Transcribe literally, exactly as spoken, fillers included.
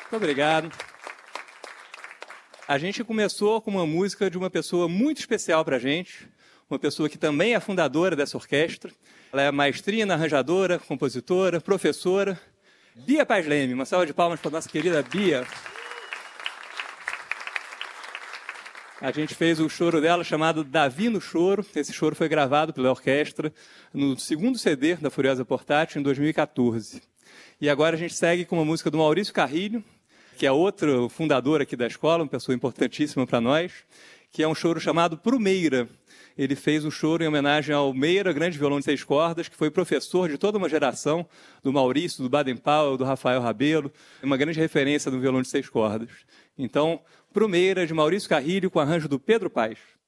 Muito obrigado. A gente começou com uma música de uma pessoa muito especial para a gente, uma pessoa que também é fundadora dessa orquestra. Ela é maestrina, arranjadora, compositora, professora. Bia Paz Leme. Uma salva de palmas para a nossa querida Bia. A gente fez o choro dela chamado Davi no Choro. Esse choro foi gravado pela orquestra no segundo C D da Furiosa Portátil, em dois mil e quatorze. E agora a gente segue com uma música do Maurício Carrilho, que é outro fundador aqui da escola, uma pessoa importantíssima para nós, que é um choro chamado Pro Meira. Ele fez o choro em homenagem ao Meira, grande violão de seis cordas, que foi professor de toda uma geração, do Maurício, do Baden-Powell, do Rafael Rabelo, uma grande referência do violão de seis cordas. Então, Pro Meira, de Maurício Carrilho, com arranjo do Pedro Paes.